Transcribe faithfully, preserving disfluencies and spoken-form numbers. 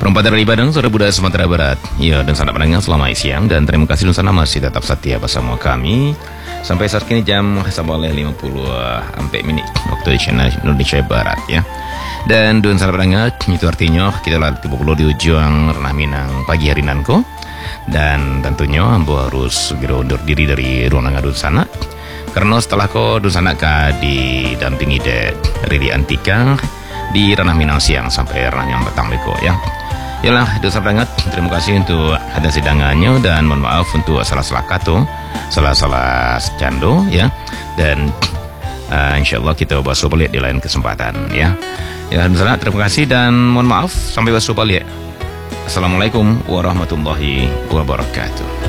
Perempat dari Padang, Sore Budaya Sumatera Barat. Ya, dan sanak pendengar selamat siang dan terima kasih dan sana masih tetap setia bersama kami. Sampai saat ini jam boleh lima puluh sampai menit waktu Indonesia Barat ya. Dan dan sanak pendengar, itu artinya kita lagi tiba puluh di ujung Ranah Minang pagi hari nanko. Dan tentunya ambo harus segera undur diri dari ruangan adun sana. Karena setelah ko dun sana ka didampingi de Riri Antika di Ranah Minang siang sampai Ranah yang petang beko ya. Yalah, dosa banget. Terima kasih untuk ada sidangannya dan mohon maaf untuk salah-salah kata, salah-salah cando ya. Dan uh, insya Allah kita bahas balik di lain kesempatan ya. Ya, misalnya terima kasih dan mohon maaf sampai bahas balik. Assalamualaikum warahmatullahi wabarakatuh.